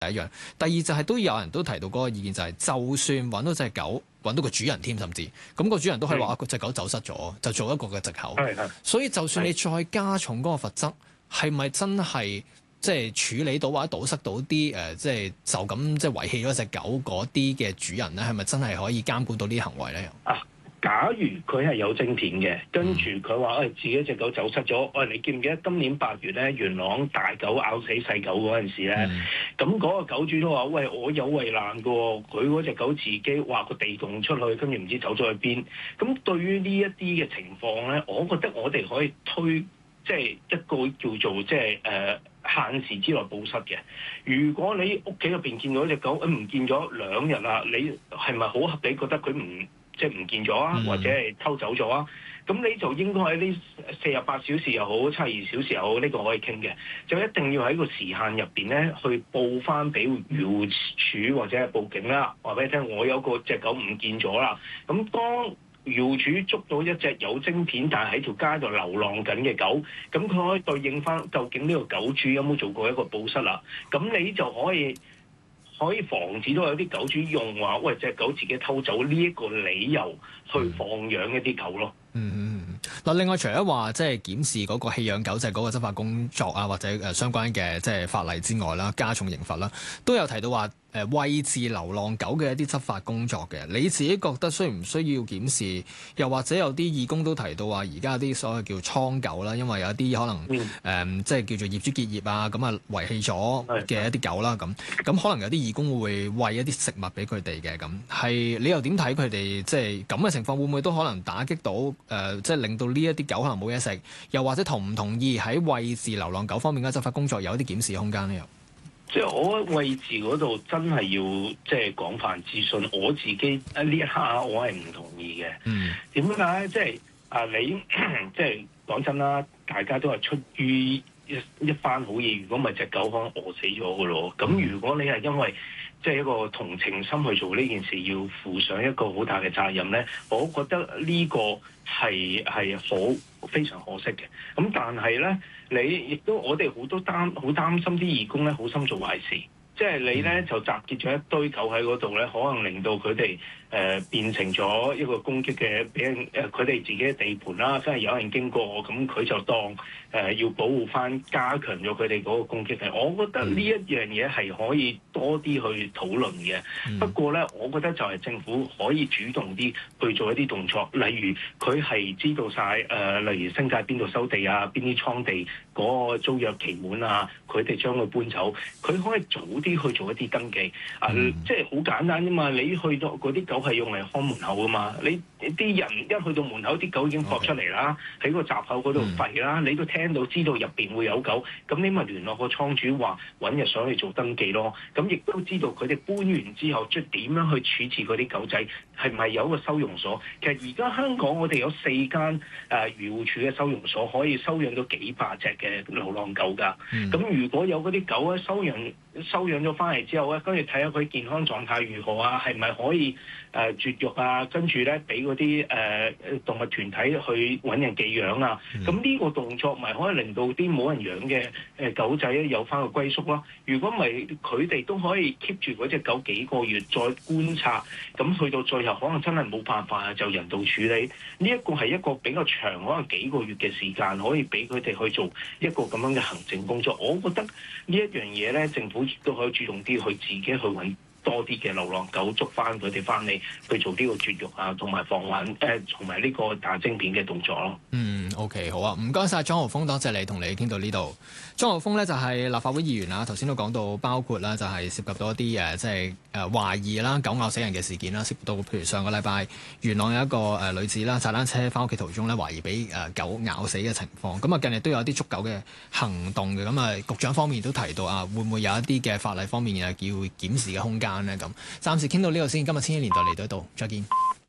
第一樣。第二就係都有人都提到嗰個意見就係，就算揾到隻狗，揾到個主人添，甚至咁個主人都可以話隻狗走失咗，就做一個嘅藉口。所以就算你再加重嗰個罰則，係咪真係即係處理到或者堵塞到啲即係就咁即係遺棄咗隻狗嗰啲嘅主人咧？係咪真係可以監管到呢啲行為咧？ 假如佢係有晶片嘅，跟住佢話自己隻狗走失咗，你記唔記得今年8月咧，元朗大狗咬死細狗嗰陣時咧？咁嗰個狗主都話：喂，我有圍欄嘅喎，佢嗰隻狗自己話個地洞出去，跟住唔知走咗去邊。咁對於呢一啲嘅情況咧，我覺得我哋可以推即係一個叫做即係限時之內報失嘅。如果你屋企入邊見到隻狗唔見咗2日啦，你係咪好合理覺得佢即係唔見咗啊，或者係偷走咗啊？咁你就應該喺呢48小時又好，72小時又好，呢個可以傾嘅，就一定要喺個時限入邊咧，去報翻俾漁護署或者係報警啦，話俾你聽，我有隻狗唔見咗啦。咁當漁護署捉到一隻有晶片但係喺條街度流浪緊嘅狗，咁佢可以對應翻究竟呢個狗主有冇做過一個報失啦？咁你就可以防止到有啲狗主用話，喂，隻狗自己偷走呢一個理由去放養一啲狗咯。 嗱，另外除咗話即係檢視嗰個棄養狗隻嗰個執法工作啊，或者相關嘅即係法例之外啦，加重刑罰啦，都有提到話餵飼流浪狗嘅一啲執法工作嘅。你自己覺得需唔需要檢視？又或者有啲義工都提到話，而家有啲所謂叫倉狗啦，因為有啲可能即係叫做業主結業啊，咁啊遺棄咗嘅一啲狗啦，咁可能有啲義工會餵一啲食物俾佢哋嘅，咁係你又點睇佢哋即係咁嘅情況？會唔會都可能打擊到即係令到呢一啲狗可能冇嘢食？又或者同唔同意喺餵飼流浪狗方面嘅執法工作有一啲檢視空間呢？又即係我餵飼嗰度真係要即係廣泛諮詢，我自己呢一刻我係唔同意嘅。點解？即係你即係講真啦，大家都係出於一番好意，如果唔係隻狗可能餓死咗嘅咯。咁如果你係因為即係一個同情心去做呢件事，要負上一個好大嘅責任咧，我覺得呢個係非常可惜嘅。咁但係咧，你亦都我哋好擔心啲義工咧，好心做壞事。即係你咧就集結咗一堆狗喺嗰度咧，可能令到佢哋變成咗一個攻擊嘅，俾人佢哋自己嘅地盤啦，真係有人經過，咁佢就當要保護翻，加強咗佢哋嗰個攻擊力。我覺得呢一樣嘢係可以多啲去討論嘅。不過咧，我覺得就係政府可以主動啲去做一啲動作，例如佢係知道晒例如新界邊度收地啊，邊啲倉地嗰個租約期滿啊，佢哋將佢搬走，佢可以早啲去做一啲登記即係好簡單啫嘛。你去到嗰啲狗係用嚟看門口噶嘛，你啲人一去到門口，啲狗已經撲出嚟啦，喺個閘口嗰度吠啦，你都聽到知道入邊會有狗，咁你咪聯絡個倉主話揾日上去做登記咯。咁亦都知道佢哋搬完之後，即係點樣去處置嗰啲狗仔，係咪有一個收容所？其實而家香港我哋有4間漁護署嘅收容所，可以收養到幾百隻嘅流浪狗㗎。咁如果有嗰啲狗咧收養咗翻嚟之後咧，跟住睇下佢健康狀態如何啊，係咪可以絕育啊？跟住咧俾嗰啲動物團體去揾人寄養啊。咁呢個動作咪可以令到啲冇人養嘅狗仔有翻個歸宿咯。如果唔係，佢哋都可以 keep 住嗰隻狗幾個月再觀察，咁去到最後可能真係冇辦法就人道處理。呢一個係一個比較長，可能幾個月嘅時間，可以俾佢哋去做一個咁樣嘅行政工作。我覺得呢一樣嘢咧，政府亦都可以主動啲去自己去揾多啲嘅流浪狗，捉翻佢哋翻嚟去做呢個絕育啊，同埋防患同埋呢個打晶片嘅動作咯。 OK， 好啊，唔該晒莊豪鋒，多謝你同你傾到呢度。莊豪鋒咧就係立法會議員啦，頭先都講到包括啦，就係涉及到一啲即係懷疑啦狗咬死人嘅事件啦，涉及到譬如上個禮拜元朗有一個女子啦，踩單車翻屋企途中咧，懷疑俾狗咬死嘅情況。咁啊近日都有一啲捉狗嘅行動嘅，咁啊局長方面都提到會唔會有一啲嘅法例方面要檢視嘅空間咧？咁暫時傾到呢度先，今日千禧年代嚟到呢度，再見。